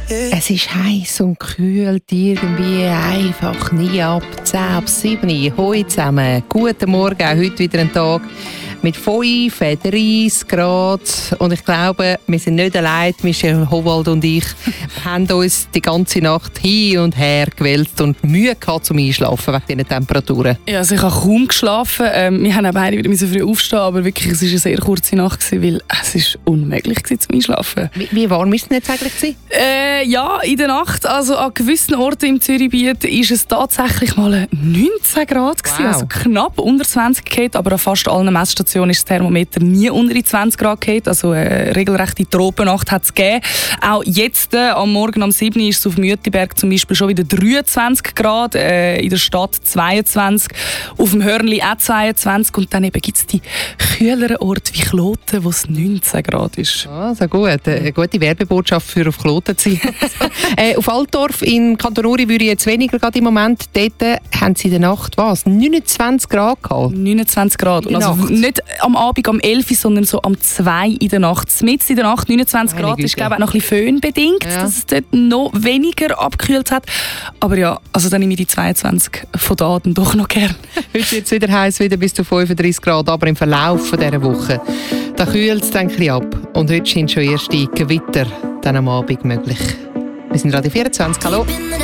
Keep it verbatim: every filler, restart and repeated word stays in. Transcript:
Es ist heiß und kühlt irgendwie einfach nie ab. zehn ab sieben. Hoi zusammen. Guten Morgen, auch heute wieder ein Tag mit fünf, dreißig Grad. Und ich glaube, wir sind nicht allein. Michelle Howald und ich haben uns die ganze Nacht hin und her gewälzt und Mühe gehabt zum Einschlafen wegen diesen Temperaturen. Ja, also ich habe kaum geschlafen. Ähm, wir haben auch beide wieder so früh aufstehen, aber wirklich, es war eine sehr kurze Nacht, weil es ist unmöglich war zum Einschlafen. Wie, wie warm war es denn jetzt eigentlich? Äh, ja, in der Nacht, also an gewissen Orten im Zürichbiet, war es tatsächlich mal neunzehn Grad. Wow. Also knapp unter zwanzig gefallen, aber an fast allen Messstationen ist das Thermometer nie unter die zwanzig Grad gefallen. Also eine regelrechte Tropennacht hat es gegeben. Auch jetzt, äh, am Morgen um sieben Uhr, ist es auf Mütiberg zum Beispiel schon wieder dreiundzwanzig Grad, äh, in der Stadt zweiundzwanzig, auf dem Hörnli auch zweiundzwanzig und dann eben gibt es die kühleren Orte wie Kloten, wo es neunzehn Grad ist. Also gut, eine gute Werbebotschaft für auf Kloten zu sein. äh, auf Altdorf in Kanton Uri würde ich jetzt weniger gerade im Moment. Dort haben sie in der Nacht was? neunundzwanzig Grad gehabt? neunundzwanzig Grad. Und also nicht am Abend um elf, sondern so am zwei in der Nacht. Mitten in der Nacht neunundzwanzig Grad ist, glaube ich, auch noch ein bisschen föhnbedingt, ja, dass es dort noch weniger abgekühlt hat. Aber ja, also dann nehme ich die zweiundzwanzig von da dann doch noch gern. Heute wird es wieder heiß, wieder bis zu fünfunddreißig Grad, aber im Verlauf dieser Woche da kühlt es, denke ich, ab. Und heute sind schon erste Gewitter dann am Abend möglich. Wir sind Radio vierundzwanzig, hallo.